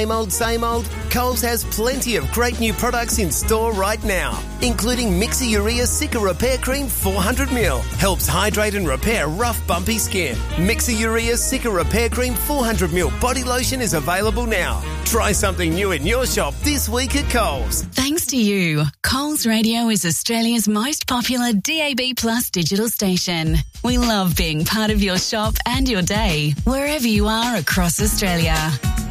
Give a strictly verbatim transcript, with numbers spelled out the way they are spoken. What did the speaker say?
Same old, same old? Coles has plenty of great new products in store right now, including Mixi-Urea Cica Repair Cream four hundred mil. Helps hydrate and repair rough, bumpy skin. Mixi-Urea Cica Repair Cream four hundred mil body lotion is available now. Try something new in your shop this week at Coles. Thanks to you, Coles Radio is Australia's most popular D A B Plus digital station. We love being part of your shop and your day, wherever you are across Australia.